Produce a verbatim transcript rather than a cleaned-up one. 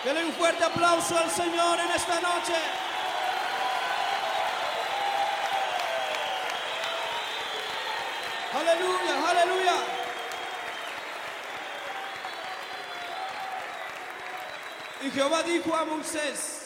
Dele un fuerte aplauso al Señor en esta noche. Aleluya, aleluya. Y Jehová dijo a Moisés: